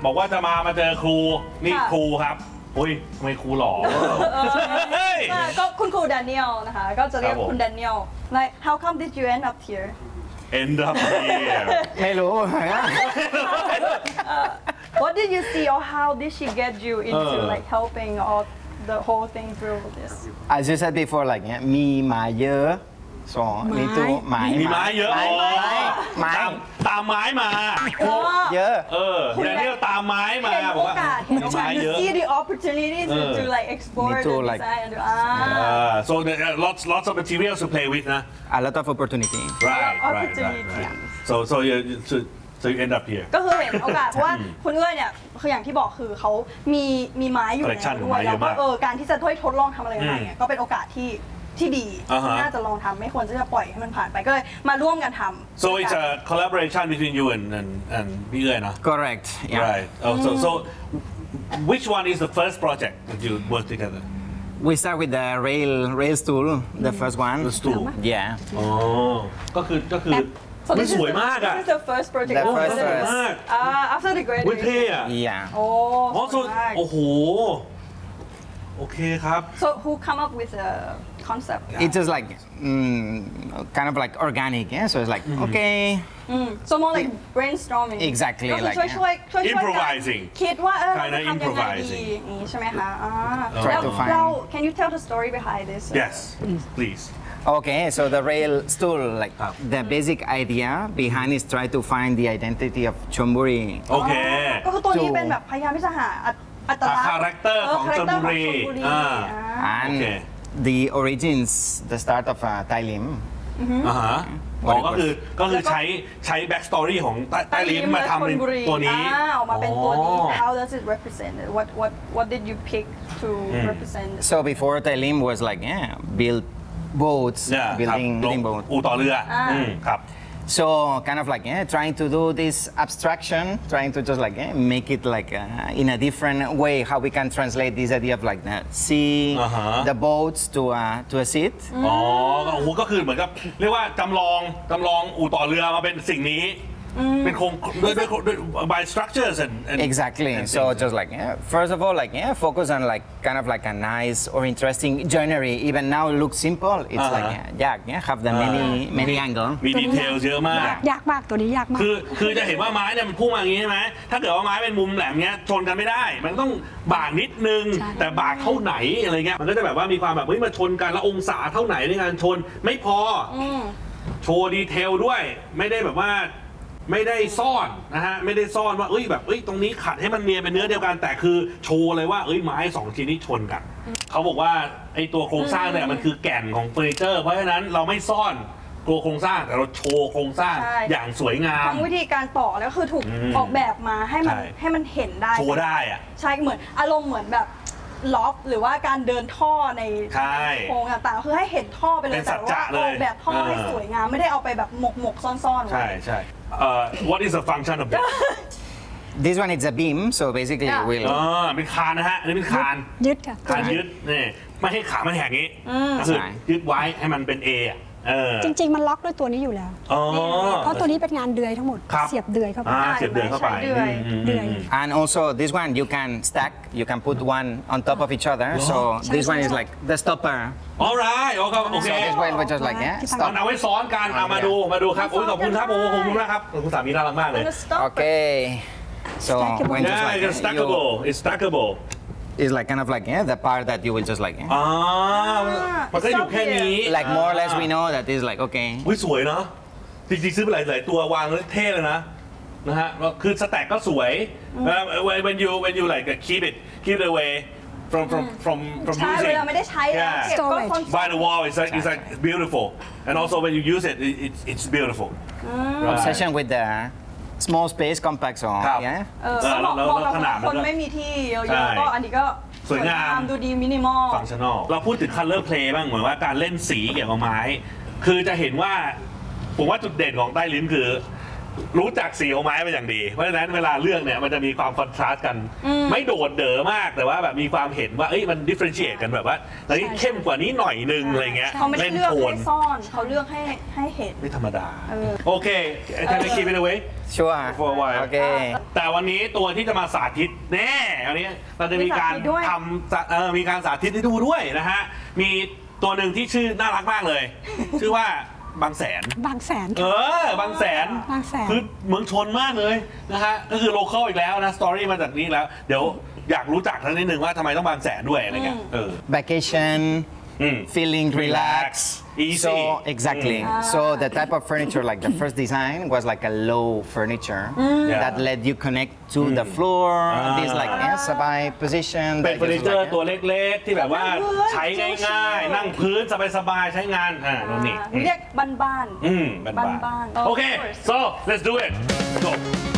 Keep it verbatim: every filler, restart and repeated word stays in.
บอกว่าจะมามาเจอครูนี่ครูครับอุ้ยทำไมครูหล่อก็คุณครูแดเนียลนะคะก็จะเรียกคุณแดเนียล like how come did you end up here end up here ไม่รู้ what did you see or how did she get you into like helping all the whole thing through this as you said before like เนี้ยมีหมาเยอะสองมีตัวไม้มีไม้เยอะไม้ไม้ตามไม้มาเยอะเออแดเนียลตามไม้มาเห็นบโออกว่ากาสเห็นมีโอกาไม้สเยอะ see the opportunity to to like explore the design and do ah so there are lots lots of materials to play with นะ a lot of opportunity right right right so so you so so you end up here ก็คือเห็นโอกาสเพราะว่าคุณเอื้อยเนี่ยคืออย่างที่บอกคือเขามีมีไม้อยู่ในด้วยแล้วก็เออการที่จะทดลองทำอะไรใหม่ๆก็เป็นโอกาสที่ที่ดีน่าจะลองทำไม่ควรจะปล่อยให้มันผ่านไปก็เลยมาร่วมกันทำ so it's a collaboration between you and and and พี่เอื้อยนะ correct yeah right oh so so which one is the first project that you work together we start with the rail rail stool the first one the stool yeah อ๋อก็คือก็คือมันสวยมากอ่ะ This is the first project the first first uh after the เว้ย graduation เท่อะ yeah โอ้อ๋อ so โอ้โหโอเคครับ so who come up with the concept it's just like mm, kind of like organic yeah so it's like okay so more like brainstorming exactly ก็คือ like ช่วยช่วยช่วย improvising คิดว่าเออ Kinda ทำยังไงดี improvising อย่างนี้ใช่ไหมคะอ่า Try แล้ว to find เรา can you tell the story behind this yes please okay so the rail stool like the basic idea behind is try to find the identity of Chonburi โอเคก็คือตัวนี้เป็นแบบพยายามที่จะหาอัตลักษณ์คาแรคเตอร์ของชลบุรี and the origins the start of uh, Tai Lim อ่าฮะอ๋อก็คือก็คือใช้ใช้แบ็กสตอรี่ของใต้ลิ้มมาทำเป็นตัวนี้ออกมาเป็นตัวนี้ how does it represent what what what did you pick to represent so before Tai Lim was like yeah build boats building building boats อู่ต่อเรือครับ so kind of like yeah, trying to do this abstraction trying to just like yeah, make it like uh, in a different way how we can translate this idea of like the sea uh-huh. the boats to uh, to a seat อ๋อโอ้โหก็คือเหมือนกับเรียกว่าจำลองจำลองอู่ต่อเรือมาเป็นสิ่งนี้เป็นโครงด้วยด้วยด้วย by structures and, and exactly and so just like yeah, first of all like yeah focus on like kind of like a nice or interesting joinery even now it looks simple it's uh-huh. like yeah, yeah yeah have the many uh-huh. many angle มีดีเทลเยอะมากยากมากตัวนี้ยากมากคือคือจะเห็นว่าไม้เนี่ยมันพุ่งมาอย่างนี้ใช่ไหมถ้าเกิดว่าไม้เป็นมุมแหลมเงี้ยชนกันไม่ได้มันต้องบากนิดนึงแต่บากเท่าไหนอะไรเงี้ยมันก็จะแบบว่ามีความแบบเฮ้ยมาชนกันแล้วองศาเท่าไหนในการชนไม่พอโชว์ดีเทลด้วยไม่ได้แบบว่าไม่ได้ซ่อนนะฮะไม่ได้ซ่อนว่าเอ้ยแบบเอ้ยตรงนี้ขัดให้มันเนียนเป็นเนื้อเดียวกันแต่คือโชว์เลยว่าเอ้ยไม้สองชิ้นนี้ชนกันเขาบอกว่าไอ้ตัวโครงสร้างเนี่ยมันคือแก่นของเฟอร์นิเจอร์เพราะฉะนั้นเราไม่ซ่อนตัวโครงสร้างแต่เราโชว์โครงสร้างอย่างสวยงามทั้งวิธีการต่อแล้วคือถูกออกแบบมาให้มันให้มันเห็นได้โชว์ได้อะใช่เหมือนอารมณ์เหมือนแบบล็อกหรือว่าการเดินท่อในโครงต่างๆคือให้เห็นท่อไปเลยแต่ว่าออกแบบท่อให้สวยงามไม่ได้เอาไปแบบหมกหมกซ่อนๆไว้ใช่ใช่ what is the function of this this one is a beam so basically we'll อ๋อเป็นคานนะฮะอันนี้เป็นคานยึดค่ะคานยึดนี่ไม่ให้ขามันแหกงี้คือยึดไว้ให้มันเป็น A จริงๆมันล็อกด้วยตัวนี้อยู่แล้วเพราะตัวนี้เป็นงานเดือยทั้งหมดเสียบเดือยเข้าไปเสียบเดือยเข้าไปเดือย and also this one you can stack you can put one on top of each other so this one is like the stopper alright โอเคโอเค so this one was just like yeah ตอนเอาไว้ซ้อนกันเอามาดูมาดูครับโอ้ยขอบคุณครับโอ้ขอบคุณมากครับคุณสามีน่ารักมากเลย okay so when just like it's stackable it's stackable it's like kind of like yeah the part that you will just like อ่ามันก็อยู่แค่นี้ like more or less we know that is like okay อุ้ยสวยเนาะจริงๆซื้อไปหลายๆตัววางแล้วเท่เลยนะนะฮะคือสแต็กก็สวย when you when you like keep it keep it away from from from from using ใช่เวลาไม่ได้ใช้เก็บก็ by the wall it's like it's like beautiful and also when you use it it's it's beautiful obsession with the small space compact อ๋อเนี่ยเออแล้วขนาดคนไม่มีที่เยอะๆก็อันนี้ก็สวยงามดูดีมินิมอลฟังชั่นอลเราพูดถึง color play บ้างเหมือนว่าการเล่นสีเกี่ยวกับไม้คือจะเห็นว่าผมว่าจุดเด่นของใต้ลิ้นคือรู้จักสีของไม้เป็นอย่างดี เพราะฉะนั้นเวลาเลือกเนี่ยมันจะมีความคอนทราสต์กัน ไม่โดดเด๋อมากแต่ว่าแบบมีความเห็นว่าเอ้ยมันดิเฟรนเชียตกันแบบว่าอันนี้เข้มกว่านี้หน่อยนึงอะไรเงี้ยเขาไม่ได้เลือกโทให้นซ่อนเขาเลือกให้ให้เห็นไม่ธรรมดาเออโอเคแค่ไม่คิดไปเลยเว้ย Sure. For a while. Okay. แต่วันนี้ตัวที่จะมาสาธิตแน่อันนี้เราจะมีการมีสาธิตด้วยทำสาเออมีการสาธิตให้ดูด้วยนะฮะมีตัวหนึ่งที่ชื่อน่ารักมากเลย ชื่อว่าบางแสนบางแสนเอค่ะอบางแสนบางแสนคือเมืองชนมากเลยนะฮะก็คือโลเคอลอีกแล้วนะสตอรี่มาจากนี้แล้ว เดี๋ยวอยากรู้จักทั้งนิดนึงว่าทำไมต้องบางแสนด้วยอะไรเงี้ยเออ Vacation, Mm. feeling Relax, relaxed. easy. So exactly. So the type of furniture, like the first design, was like a low furniture Yeah. that let you connect to the floor. This like yeah, sabai position. เป็น that เฟอร์นิ just เจอร์ like, ตัวเล็กๆ ที่แบบว่านั่งพื้นใช้ง่ายๆ นั่งพื้นสบายๆ ใช้งานอ่าโน่นนี่เรียกบ้านๆอืมบ้านบ้านๆๆโอเค so let's do it go